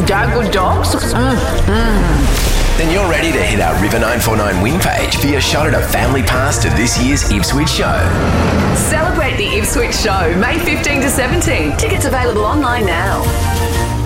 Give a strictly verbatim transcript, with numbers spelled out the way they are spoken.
Dad, good dogs? Mm, mm. Then you're ready to hit our River nine four nine win page for your shot at a family pass to this year's Ipswich show. Celebrate the Ipswich show May fifteenth to seventeenth. Tickets available online now.